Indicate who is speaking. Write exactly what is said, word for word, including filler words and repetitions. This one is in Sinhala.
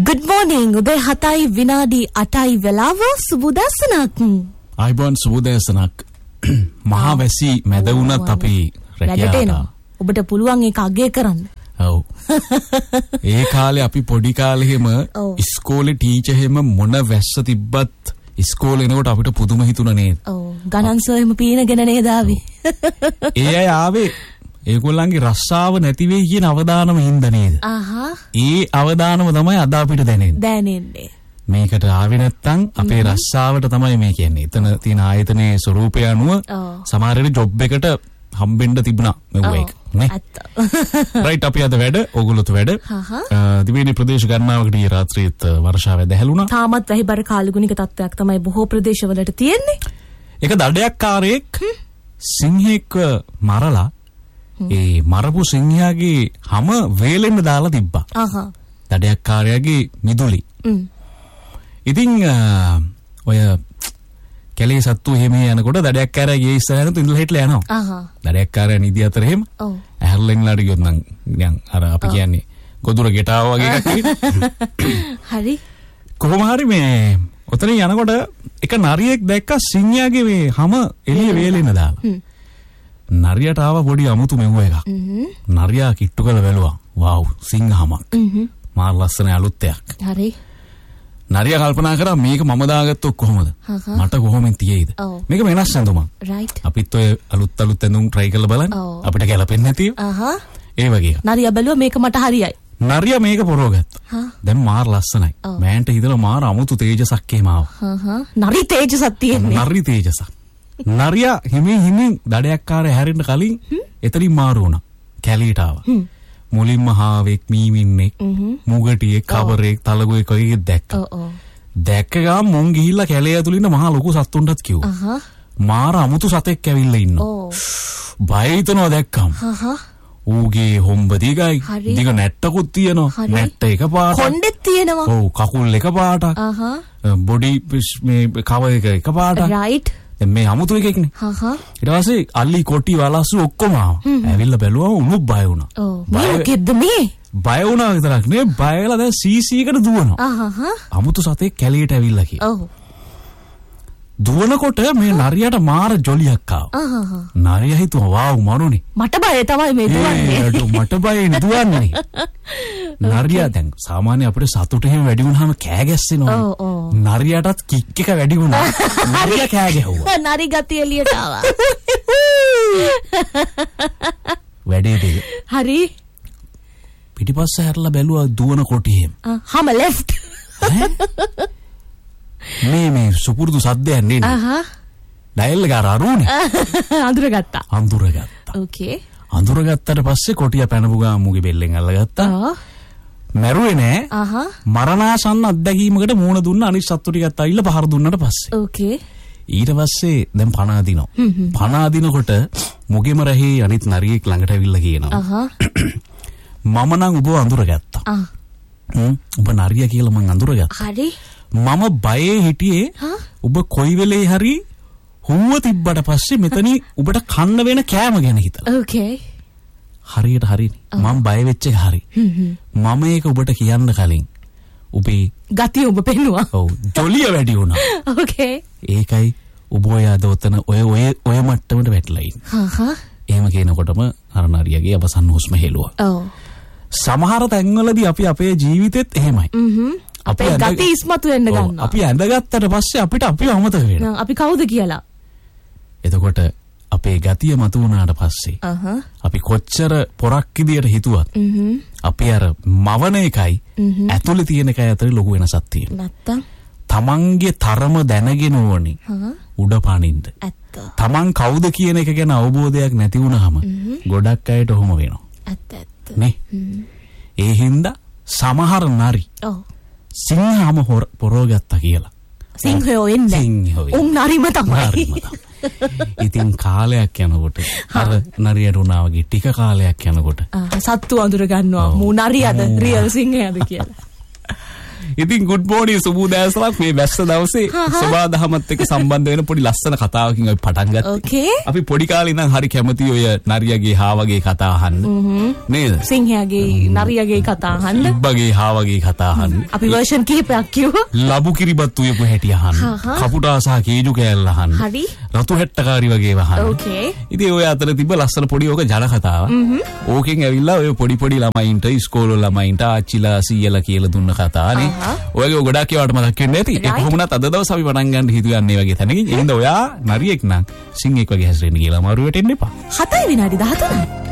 Speaker 1: Good morning. උදේ හතයි විනාඩි අටයි වෙලාව සුබදසනක්.
Speaker 2: අයිබෝන් සුබදසනක්. මහා වැසි මැද වුණත් අපි රැකියාවට
Speaker 1: ඔබට පුළුවන් ඒක අගය කරන්න.
Speaker 2: ඔව්. ඒ කාලේ අපි පොඩි කාලේ හැම ඉස්කෝලේ ටීචර් හැම මොන වැස්ස තිබ්බත් ඉස්කෝලේ එනකොට අපිට පුදුම හිතුණා නේද?
Speaker 1: ඔව්. ගණන් සර් එහෙම පීනගෙන නේද ආවේ?
Speaker 2: ඒ අය ආවේ ඒගොල්ලන්ගේ රස්සාව නැති වෙයි කියන අවදානම හින්දා නේද?
Speaker 1: ආහා.
Speaker 2: ඒ අවදානම තමයි අද අපිට දැනෙන්නේ.
Speaker 1: දැනෙන්නේ.
Speaker 2: මේකට ආවේ නැත්තම් අපේ රස්සාවට තමයි මේ කියන්නේ. එතන තියෙන ආයතනයේ ස්වරූපය අනුව සමහර වෙලේ ජොබ් එකට හම්බෙන්න තිබුණා මෙව එක නේ. රයිට් අපි අද වැඩ ඕගොල්ලොත් වැඩ. දිවයිනේ ප්‍රදේශ ගණනාවකට ඊ රාත්‍රියේත් වර්ෂාව ඇදහැළුණා.
Speaker 1: තාමත් වැහිබර කාලගුණික තත්ත්වයක් තමයි බොහෝ ප්‍රදේශවලට තියෙන්නේ.
Speaker 2: ඒක දඩයක්කාරයෙක් සිංහෙක් මරලා ඒ මරපු සිංහයාගේ හැම වේලෙන්න දාලා තිබ්බා.
Speaker 1: අහහ.
Speaker 2: දඩයක්කාරයාගේ මිදුලි.
Speaker 1: හ්ම්.
Speaker 2: ඉතින් ඔය කැලේ සත්තු එහෙම යනකොට දඩයක්කාරයා ඉස්සරහට ඉඳලා හිටලා යනවා.
Speaker 1: අහහ.
Speaker 2: දඩයක්කාරයා නිදි අතර එහෙම.
Speaker 1: ඔව්.
Speaker 2: ඇහැරලෙන්ලාට ගියොත් නම් දැන් අර අපි කියන්නේ ගොදුර ගෙටාව වගේ එකක්
Speaker 1: හරි.
Speaker 2: කොහොම හරි මේ ඔතන යනකොට එක නරියෙක් දැක්ක සිංහයාගේ මේ හැම එළිය වේලෙන්න දාලා.
Speaker 1: හ්ම්.
Speaker 2: නරියට ආව පොඩි අමුතු මෙව්ව එකක්. නරියා කිට්ටු කරලා බැලුවා. වාව් සිංහමක්. මාර ලස්සන අලුත්යක්.
Speaker 1: හරි.
Speaker 2: නරියා කල්පනා කරා මේක මම දාගත්තොත් කොහොමද? මට කොහොමෙන් තියෙයිද? මේක වෙනස් ඇඳුමක්.
Speaker 1: රයිට්.
Speaker 2: අපිත් ඔය අලුත් අලුත් ඇඳුම් try කරලා බලන්න. අපිට ගැලපෙන්නේ නැතිව.
Speaker 1: අහහ.
Speaker 2: ඒ වගේ.
Speaker 1: නරියා බැලුවා මේක මට හරියයි.
Speaker 2: නරියා මේක පොරවගත්තා. දැන් මාර ලස්සනයි. මෑන්ට හිතලා මාර අමුතු තේජසක් එහෙම ආවා.
Speaker 1: හහ. නරි තේජසක් තියෙන්නේ.
Speaker 2: නරි තේජසක්. නරියා හිමින් හිමින් දඩයක්කාරයා හැරෙන්න කලින් එතනින් මාරු වුණා. කැලීට ආවා. මුලින්ම හාවෙක් මීමින්නෙක් මුගටියෙක් කවරෙක් තලගොයෙක් වගේ දැක්කා.
Speaker 1: ඔව් ඔව්.
Speaker 2: දැක්ක ගමන් මුන් ගිහිල්ලා කැලේ ඇතුළේ ඉන්න මහා ලොකු සත්තුන්ටත් කිව්වා.
Speaker 1: අහහ.
Speaker 2: මාර අමුතු සතෙක් ඇවිල්ලා ඉන්නවා.
Speaker 1: ඔව්.
Speaker 2: බය හිතනවා දැක්කම.
Speaker 1: අහහ.
Speaker 2: ඌගේ හොම්බ දිගයි. දිග නැට්ටකුත් තියෙනවා. නැට්ට එක පාටක්.
Speaker 1: කොණ්ඩෙත් තියෙනවා.
Speaker 2: ඔව් කකුල් එක පාටක්.
Speaker 1: අහහ.
Speaker 2: බොඩි මේ කව එක එක පාටක්.
Speaker 1: රයිට්.
Speaker 2: මේ අමුතු එකෙක්නේ.
Speaker 1: හහ.
Speaker 2: ඊට පස්සේ අල්ලි කොටි වලස්සු ඔක්කොම ආවා. ඇවිල්ලා බැලුවා උණු බය වුණා.
Speaker 1: ඔව්. මේකෙද්ද මේ?
Speaker 2: බය වුණා විතරක් නේ බය වෙලා දැන් සීසී එකට දුවනවා.
Speaker 1: අහහ.
Speaker 2: අමුතු සතෙක් කැලියට ඇවිල්ලා කියලා.
Speaker 1: ඔව්.
Speaker 2: දුවනකොට මේ නරියට මාර ජොලියක් ආවා.
Speaker 1: අහහ.
Speaker 2: නරියා හිතුවා වාව් මරුනේ.
Speaker 1: මට බය තමයි මේ දුවන්නේ.
Speaker 2: මට බයනේ දුවන්නේ. නරියා දැන් සාමාන්‍ය අපිට සතුට එහෙම වැඩි වුණාම කෑ ගැස්සෙනවා.
Speaker 1: ඔව් ඔව්.
Speaker 2: නරියටත් කික් එක වැඩි වුණා. නරියා කෑ ගැහුවා.
Speaker 1: නරි ගතිය එළියට ආවා.
Speaker 2: වැඩේ දෙක.
Speaker 1: හරි.
Speaker 2: පිටිපස්ස හැරලා බැලුවා දුවන කොටි එහෙම.
Speaker 1: හම left.
Speaker 2: මේ මේ සුපුරුදු සද්දයක් නේ.
Speaker 1: අහහ.
Speaker 2: ඩයල් එක අරුනේ.
Speaker 1: අඳුරගත්තා.
Speaker 2: අඳුරගත්තා.
Speaker 1: ඕකේ.
Speaker 2: අඳුරගත්තට පස්සේ කොටිය පැනපු ගාම මුගේ බෙල්ලෙන් අල්ලගත්තා.
Speaker 1: ආ.
Speaker 2: මැරුවේ නෑ.
Speaker 1: අහහ.
Speaker 2: මරණාසන්න අත්දැකීමකට මූණ දුන්න අනිත් සත්තු ටිකත් අවිල්ල පහර දුන්නට පස්සේ.
Speaker 1: ඕකේ.
Speaker 2: ඊට පස්සේ දැන් පණ අදිනවා. පණ අදිනකොට මුගෙම රහේ අනිත් නරියෙක් ළඟට ඇවිල්ලා කියනවා.
Speaker 1: අහහ.
Speaker 2: මම නම් ඔබව අඳුරගත්තා.
Speaker 1: ආ.
Speaker 2: හ්ම් ඔබ නරියා කියලා මං අඳුරගත්තා.
Speaker 1: හරි.
Speaker 2: මම බයේ හිටියේ ඔබ කොයි වෙලේ හරි හුව තිබ්බට පස්සේ මෙතනින් ඔබට කන්න වෙන කෑම ගැන හිතලා.
Speaker 1: ඕකේ.
Speaker 2: හරියට හරිනේ. මම බය වෙච්ච එක හරි. මම ඒක ඔබට කියන්න කලින් ඔබේ
Speaker 1: ගතිය ඔබ පෙන්නුවා.
Speaker 2: ඔව් ජොලිය වැඩි වුණා.
Speaker 1: ඕකේ.
Speaker 2: ඒකයි ඔබ ඔය අද ඔතන ඔය ඔය ඔය මට්ටමට වැටලා ඉන්නේ.
Speaker 1: හහ.
Speaker 2: එහෙම කියනකොටම අර නරියගේ අවසන් හුස්ම හෙළුවා.
Speaker 1: ඔව්.
Speaker 2: සමහර තැන්වලදී අපි අපේ ජීවිතෙත් එහෙමයි.
Speaker 1: හ්ම්. අපේ ගති ඉස්මතු වෙන්න ගන්නවා.
Speaker 2: අපි ඇඳගත්තට පස්සේ අපිට අපිව අමතක වෙනවා.
Speaker 1: අපි කවුද කියලා.
Speaker 2: එතකොට අපේ ගතිය මතු වුණාට පස්සේ
Speaker 1: අහහ.
Speaker 2: අපි කොච්චර පොරක් විදියට හිතුවත් අපි අර මවන එකයි ඇතුලේ තියෙන එකයි අතර ලොකු වෙනසක් තියෙනවා.
Speaker 1: නැත්තම්
Speaker 2: තමන්ගේ තරම දැනගෙන ඕනේ උඩ පනින්න.
Speaker 1: ඇත්ත.
Speaker 2: තමන් කවුද කියන එක ගැන අවබෝධයක් නැති වුනහම ගොඩක් අයට ඔහොම වෙනවා.
Speaker 1: ඇත්ත ඇත්ත.
Speaker 2: නේ? ඒ හින්දා සමහර නරි
Speaker 1: ඔව්
Speaker 2: සිංහම පොරවගත්තා කියලා.
Speaker 1: සිංහයෝ එන්නේ.
Speaker 2: සිංහයෝ.
Speaker 1: උන් නරිම තමයි.
Speaker 2: ඉතින් කාලයක් යනකොට අර නරියට උනා වගේ ටික කාලයක් යනකොට
Speaker 1: සත්තු අඳුර ගන්නවා මූ නරියද රියල් සිංහයද කියලා.
Speaker 2: ඉතින් good morning සුබෝදෑසලක් මේ වැස්ස දවසේ සබා දහමත් එක්ක සම්බන්ධ වෙන පොඩි ලස්සන කතාවකින් අපි පටන් ගත්තා.
Speaker 1: Okay.
Speaker 2: අපි පොඩි කාලේ ඉඳන් හරි කැමති ඔය නරියගේ හාවගේ කතා අහන්න. නේද?
Speaker 1: සිංහයාගේ නරියගේ කතා අහන්න.
Speaker 2: ඉබ්බගේ හාවගේ කතා අහන්න.
Speaker 1: අපි version කිහිපයක් කිව්වා.
Speaker 2: ලබු කිරිබත් උයපු හැටි අහන්න. කපුටා සහ කේජු කෑල්ල අහන්න.
Speaker 1: හරි.
Speaker 2: රතු හැට්ටකාරි වගේ වහන්න.
Speaker 1: Okay.
Speaker 2: ඉතින් ඔය අතර තිබ්බ ලස්සන පොඩි ඕක ජන කතාවක්. ඕකෙන් ඇවිල්ලා ඔය පොඩි පොඩි ළමයින්ට ඉස්කෝලේ ළමයින්ට ආච්චිලා සීයලා කියලා දුන්න කතානේ. ඔයගේ ගොඩක් ඒවාට මතක් වෙන්නේ නැති. ඒක කොහොමනත් අද දවස් අපි පටන් ගන්න හිතුවන්නේ වගේ තැනකින්. එහෙනම් ඔයා නරියෙක් නම් සිංහෙක් වගේ හැසිරෙන්න කියලා අමාරු වෙටෙන්න එපා.
Speaker 1: හතයි විනාඩි දහතුනයි.